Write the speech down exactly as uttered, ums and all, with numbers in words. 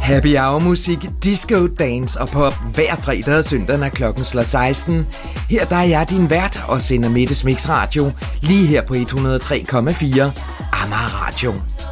Happy Hour musik, disco, dance og pop hver fredag og søndag, når klokken slår seksten. Her der er jeg din vært og sender Mettes Mix Radio lige her på et hundrede og tre komma fire Amager Radio.